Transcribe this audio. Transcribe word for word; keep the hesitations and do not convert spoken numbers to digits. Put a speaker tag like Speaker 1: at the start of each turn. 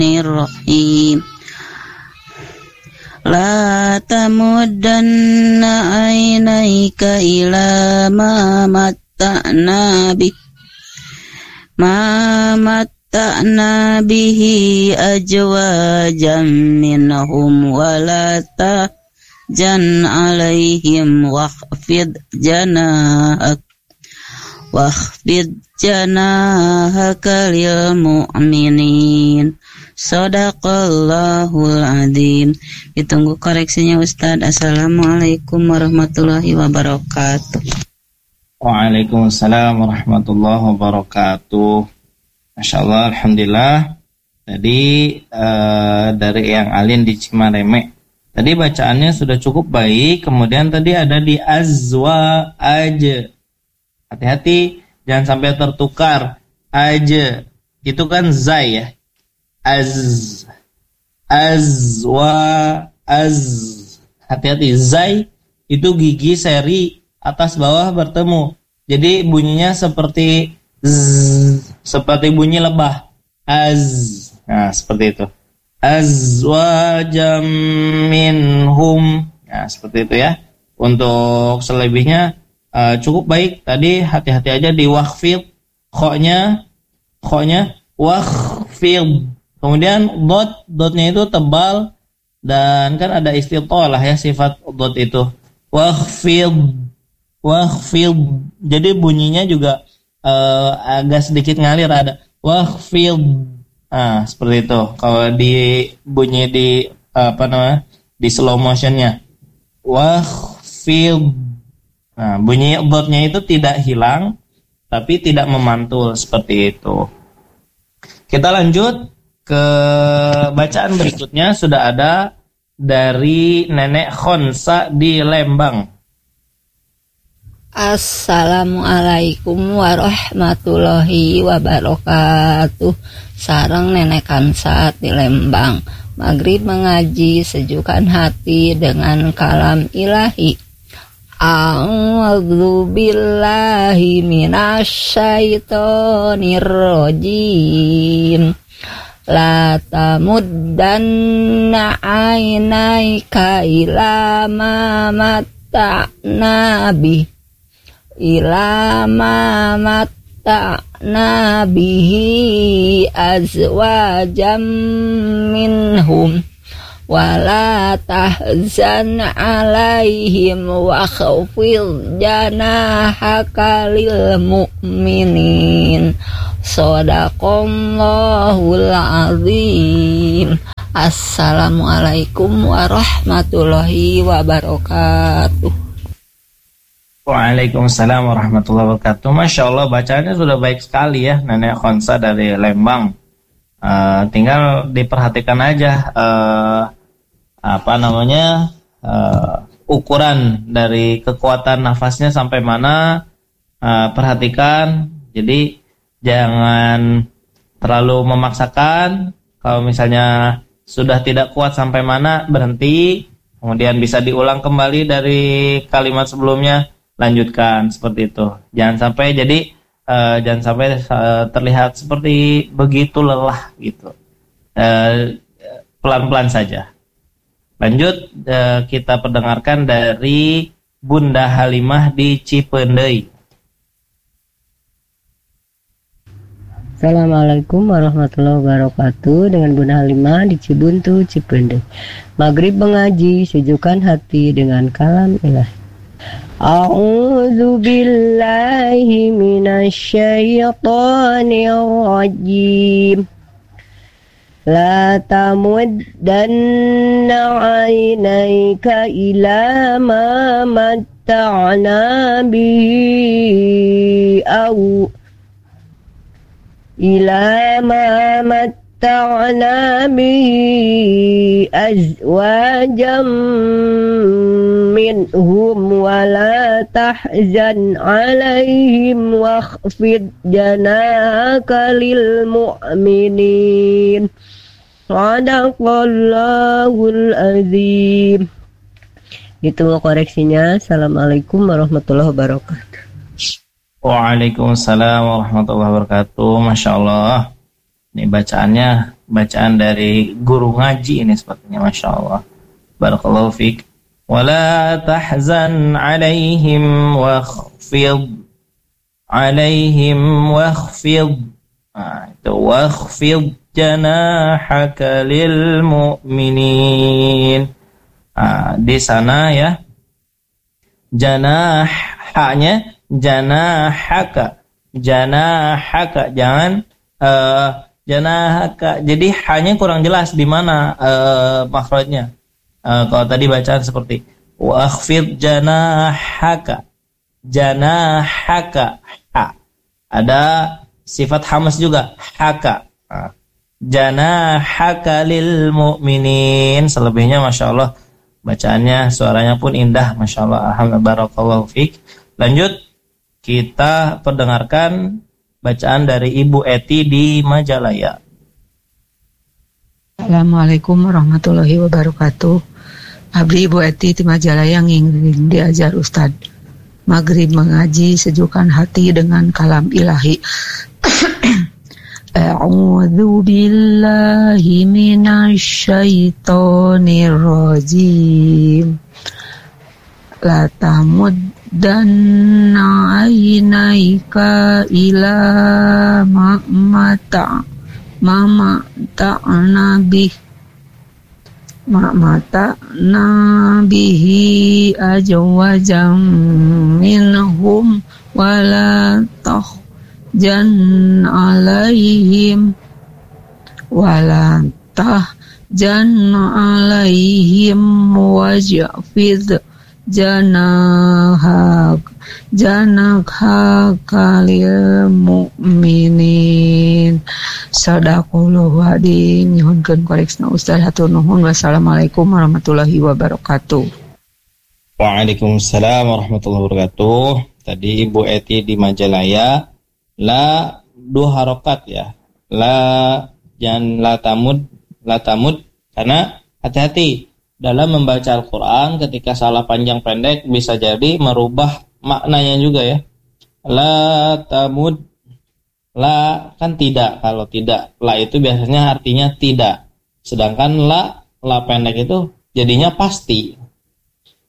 Speaker 1: Rahim. La tamuddanna ainaika ila ma matta'na bih ma matta'na bihi ajwajan minhum wala tahzan alaihim wakhfid janahak wakhfid janahaka lil mu'minin. Shadaqallahul adzim. Ditunggu koreksinya Ustaz. Assalamualaikum warahmatullahi wabarakatuh.
Speaker 2: Waalaikumsalam warahmatullahi wabarakatuh. Masya Allah, alhamdulillah. Tadi uh, dari yang Alin di Cimareme, tadi bacaannya sudah cukup baik. Kemudian tadi ada di azwa aja. Hati-hati, jangan sampai tertukar. Aja itu kan zai ya. Az azwa az. Hati-hati, zai itu gigi seri atas bawah bertemu. Jadi bunyinya seperti z, seperti bunyi lebah. Az. Nah, seperti itu. Azwajam minhum. Nah, seperti itu ya. Untuk selebihnya uh, cukup baik. Tadi hati-hati aja di wakhfid. Kho-nya kho-nya wakhfid. Kemudian dot, dotnya itu tebal dan kan ada istitalah ya sifat dot itu. Wakhfid, wakhfid. Jadi bunyinya juga uh, agak sedikit ngalir, ada wakhfid. Nah, seperti itu. Kalau di bunyi di apa namanya? Di slow motionnya. Wakhfid. Nah, bunyi dotnya itu tidak hilang tapi tidak memantul seperti itu. Kita lanjut ke bacaan berikutnya. Sudah ada dari Nenek Khonsa di Lembang.
Speaker 3: Assalamualaikum warahmatullahi wabarakatuh. Sareng Nenek Khonsa di Lembang. Maghrib mengaji sejukkan hati dengan kalam ilahi. A'udzu billahi minasyaitonir rajim. La tamuddanna ainaika ila ma matta'na bih ila ma matta'na bihi azwajam minhum wala tahzan alaihim wakhfid janahaka lil mu'minin. Shadaqallahul azim. Assalamualaikum warahmatullahi wabarakatuh.
Speaker 2: Waalaikumsalam warahmatullahi wabarakatuh. Masya Allah, bacaannya sudah baik sekali ya Nenek Khonsa dari Lembang. uh, Tinggal diperhatikan aja uh, apa namanya uh, ukuran dari kekuatan nafasnya sampai mana. uh, Perhatikan. Jadi jangan terlalu memaksakan. Kalau misalnya sudah tidak kuat sampai mana, berhenti. Kemudian bisa diulang kembali dari kalimat sebelumnya, lanjutkan seperti itu. Jangan sampai jadi uh, jangan sampai uh, terlihat seperti begitu lelah gitu. Uh, pelan-pelan saja. Lanjut, uh, kita pendengarkan dari Bunda Halimah di Cipendei.
Speaker 4: Assalamualaikum warahmatullahi wabarakatuh. Dengan Bunda Halimah di Cibuntu, Cipendei. Maghrib mengaji, sejukkan hati dengan kalam ilahi. A'udzu billahi minasyaitonir rajim. La tamuddanna ainaika ila ma matta'na bihi aw ila ma matta'na bihi azwajam minhum wa la tahzan alaihim wakhfid janahaka lil mu'minin. Shadaqallahul azim. Itu koreksinya. Assalamualaikum warahmatullahi wabarakatuh.
Speaker 2: Waalaikumsalam warahmatullahi wabarakatuh. Masya Allah, ini bacaannya bacaan dari guru ngaji ini sepertinya, Masya Allah. Barakallahu fiik. Wala tahzan alaihim wakhfid alaihim wakhfid. Nah, itu wakhfid janahaka lil mu'minin. Nah, di sana ya, janah haknya janahaka, janahaka, jangan uh, janahaka. Jadi hanya kurang jelas di mana uh, makhrajnya. Uh, kalau tadi bacaan seperti wa akhfid janahaka, janahaka, ha. Ada sifat hamas juga, haka. Nah, janahaka lil mu'minin. Selebihnya Masya Allah bacaannya, suaranya pun indah, Masya Allah. Alhamdulillah, barakallahu fiik. Lanjut, kita perdengarkan bacaan dari Ibu Eti di Majalaya.
Speaker 5: Assalamualaikum warahmatullahi wabarakatuh. Abdi Ibu Eti di Majalaya ingin diajar Ustad. Maghrib mengaji, sejukkan hati dengan kalam ilahi. A'udzu billahi minasy syaithanir rajim. La tamuddanna aynaika ila ma'mata mama ta'na bih ma'mata nabihi ajwajam minhum wala tahjan alaihim wala tahjan alaihim wajfid janahak janahak lil mu'minin. Sadaqallahu adzim. Nyuhunkeun koreksna Ustaz, hatur nuhun. Wassalamualaikum warahmatullahi wabarakatuh.
Speaker 2: Waalaikumsalam warahmatullahi wabarakatuh. Tadi Ibu Eti di Majalaya, la dua harokat ya, la jangan la tamud, la tamud, karena hati-hati dalam membaca Al-Quran, ketika salah panjang pendek bisa jadi merubah maknanya juga ya. La tamud, la kan tidak, kalau tidak, la itu biasanya artinya tidak. Sedangkan la, la pendek itu jadinya pasti.